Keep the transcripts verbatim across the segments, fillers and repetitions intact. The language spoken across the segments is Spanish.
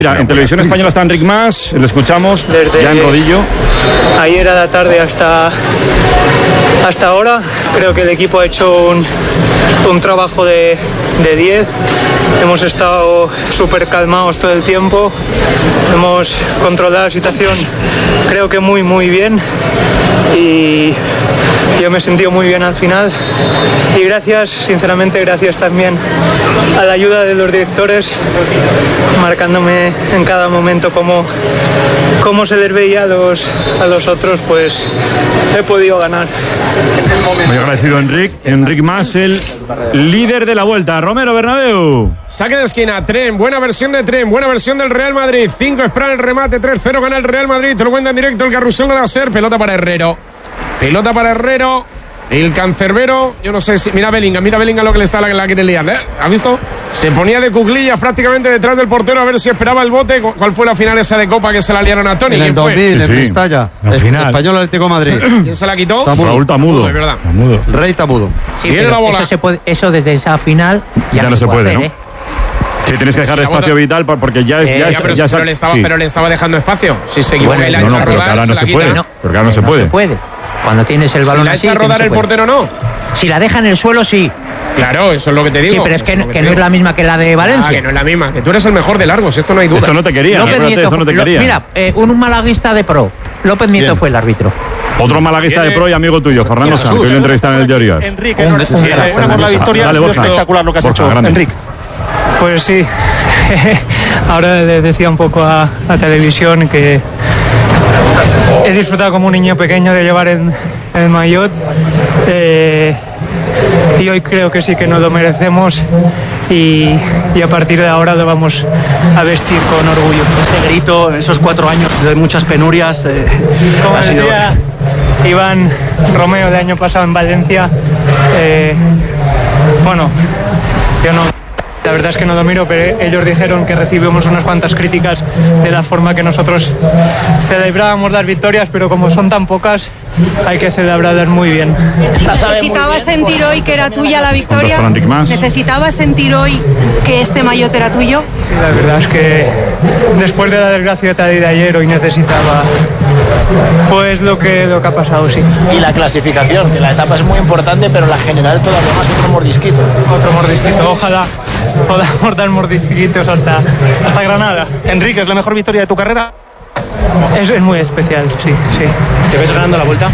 Mira, en Televisión Española está Enric Mas, le escuchamos desde ya en rodillo. Ayer a la tarde hasta, hasta ahora, creo que el equipo ha hecho un, un trabajo de diez. Hemos estado súper calmados todo el tiempo, hemos controlado la situación creo que muy muy bien y yo me he sentido muy bien al final y gracias, sinceramente gracias también a la ayuda de los directores, marcándome en cada momento cómo, cómo se les veía a los, a los otros, pues he podido ganar. Muy agradecido Enric, Enric Mas, el líder de la Vuelta. Romero Bernabéu. Saque de esquina, Tren, buena versión de Tren, buena versión del Real Madrid. cinco espera el remate, tres cero gana el Real Madrid. Te lo cuenta en directo el carrusel de la SER. Pelota para Herrero. Pelota para Herrero. El cancerbero, yo no sé si... Mira Bellingham, mira Bellingham lo que le está la, la quiere liar, ¿eh? ¿Has visto? Se ponía de cuclillas prácticamente detrás del portero a ver si esperaba el bote. ¿Cuál fue la final esa de Copa que se la liaron a Toni? En el dos mil, sí, en sí. Mestalla. La final. Español Atlético de Madrid. ¿Quién se la quitó? Tamudo. Raúl Tamudo. Es verdad. Tamudo. Rey Tamudo. Sí, Viene la bola. Eso, se puede, eso desde esa final ya, Ya no se puede, hacer, ¿no? ¿eh? Sí, tienes que dejar Sí, espacio bota... vital porque ya es... Eh, ya es Ya, pero, ya pero es- le estaba, sí. pero le estaba dejando espacio. Si se equivoca Bueno, y la no, echa no, a pero rodar, que ahora no se se la puede. quita. No, Porque ahora no se no puede. se puede. Cuando tienes el Si balón la así, echa a que no rodar se el puede. portero, no. Si la deja en el suelo, sí. Claro, eso es lo que te digo. Sí, pero es que, Eso que, lo te no es digo. la misma que la de Valencia. Ah, que no es la misma. Que tú eres el mejor de largos, esto no hay duda. Esto no te quería, López acuérdate, Nieto, esto no te Lo- quería. Mira, eh, un malaguista de pro. López Nieto ¿Quién? fue el árbitro. Otro malaguista de pro y amigo tuyo, Fernando Sanz, que hoy lo entrevistan en el Diario As. Enrique, Un- enhorabuena un- por la victoria, Dale, ha sido Borja. espectacular lo que has Borja, hecho, grande. Enrique. Pues sí, ahora le decía un poco a la televisión que he disfrutado como un niño pequeño de llevar en el maillot eh, y hoy creo que sí que nos lo merecemos y, y a partir de ahora lo vamos a vestir con orgullo. Ese grito, esos cuatro años de muchas penurias, eh, Como ha sido... decía Iván Romeo el año pasado en Valencia, eh, bueno, yo no, la verdad es que no lo miro, pero ellos dijeron que recibimos unas cuantas críticas de la forma que nosotros celebrábamos las victorias, pero como son tan pocas, hay que celebrarlas muy bien. ¿Necesitabas sentir hoy que era tuya la victoria? para Enric Mas. ¿Necesitabas sentir hoy que este maillot era tuyo? Sí, la verdad es que después de la desgracia de ayer, hoy necesitaba pues lo que, lo que ha pasado, sí. Y la clasificación, que la etapa es muy importante, pero la general todavía más otro mordisquito. Otro mordisquito, ojalá podamos dar mordisquitos hasta, hasta Granada. Enrique, ¿es la mejor victoria de tu carrera? Es, es muy especial, sí, sí. ¿Te ves ganando la vuelta?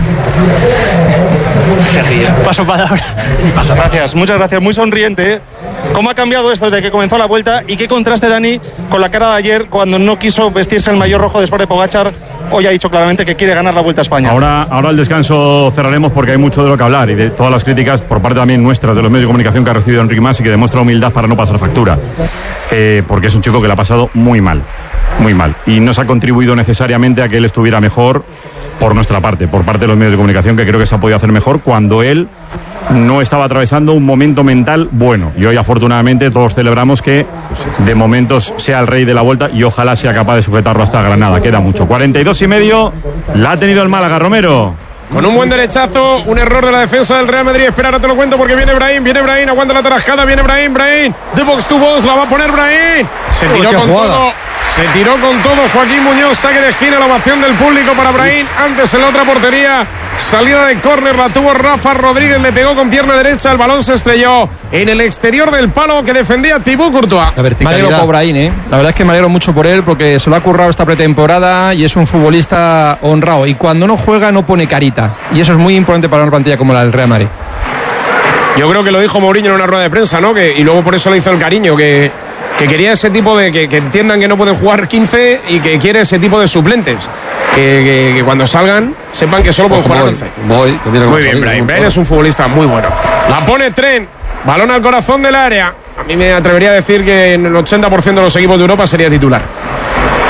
Se ríe. Paso palabra. Pasa, gracias, muchas gracias, muy sonriente, ¿eh? ¿Cómo ha cambiado esto desde que comenzó la vuelta? ¿Y qué contraste, Dani, con la cara de ayer cuando no quiso vestirse el maillot rojo después de Pogačar? Hoy ha dicho claramente que quiere ganar la Vuelta a España. Ahora, ahora al descanso cerraremos porque hay mucho de lo que hablar y de todas las críticas por parte también nuestras de los medios de comunicación que ha recibido Enric Mas y que demuestra humildad para no pasar factura. Eh, porque es un chico que le ha pasado muy mal, muy mal. Y no se ha contribuido necesariamente a que él estuviera mejor por nuestra parte, por parte de los medios de comunicación, que creo que se ha podido hacer mejor cuando él no estaba atravesando un momento mental bueno. Y hoy afortunadamente todos celebramos que de momentos sea el rey de la Vuelta y ojalá sea capaz de sujetarlo hasta Granada. Queda mucho. cuarenta y dos y medio la ha tenido el Málaga, Romero. Con un buen derechazo, un error de la defensa del Real Madrid. Espera, ahora te lo cuento porque viene Brahim, viene Brahim, aguanta la tarascada, viene Brahim, Brahim, de box to box, la va a poner Brahim. Se tiró con jugada. todo, se tiró con todo Joaquín Muñoz, saque de esquina, la ovación del público para Brahim. Antes en la otra portería, salida de córner, la tuvo Rafa Rodríguez, le pegó con pierna derecha, el balón se estrelló en el exterior del palo que defendía Thibaut Courtois. La Me alegro verticalidad. por Brahim, ¿eh? La verdad es que me alegro mucho por él porque se lo ha currado esta pretemporada y es un futbolista honrado. Y cuando no juega no pone carita. Y eso es muy importante para una plantilla como la del Real Madrid. Yo creo que lo dijo Mourinho en una rueda de prensa, ¿no? Que, y luego por eso le hizo el cariño, que, que quería ese tipo de... Que, que entiendan que no pueden jugar quince y que quiere ese tipo de suplentes. Que, que, que cuando salgan sepan que solo pueden Ojo, jugar voy, once. voy, que viene Muy con bien, salida, Brahim. con Brahim todo. es un futbolista muy bueno. La pone Tren. Balón al corazón del área. A mí me atrevería a decir que en el ochenta por ciento de los equipos de Europa sería titular.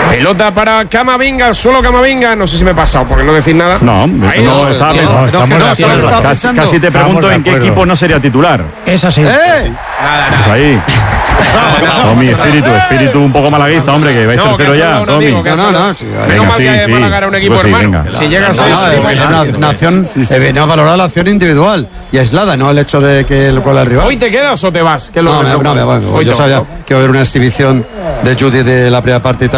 Pelota para Camavinga, solo Camavinga. No sé si me he pasado, porque no decir nada. No, Ahí no, no, estaba no, pensando. no, estamos no, de solo acuerdo. estaba Casi, pensando. casi te pregunto Estamos de en qué acuerdo. equipo no sería titular. Es así. ¡Eh! Nada, nada. Pues ahí. Tommy, espíritu, espíritu un poco malaguista, hombre, que vais No, que tercero ha ya, saludado un Tommy. amigo, que ha No, no, saludado. no, sí, Menos venga, mal sí, que sí. Málaga era un equipo Pues sí, hermano. venga. Si llegas a No, eso, eh, pues, una, una acción, eh, viene a valorar la acción individual y aislada, no el hecho de que el cual el rival. ¿hoy te quedas o te vas? Que es lo No, que me, no, me voy, me voy. Hoy Yo te sabía vas. que iba a haber una exhibición de Judy de la primera parte y tal.